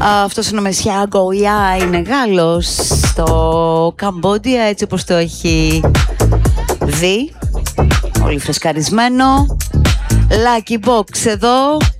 Αυτός είναι ο Μεσιά Γκοϊά, είναι Γάλλος στο Καμπόντια, έτσι όπως το έχει δει. Πολύ φρεσκαρισμένο. Lucky Box εδώ.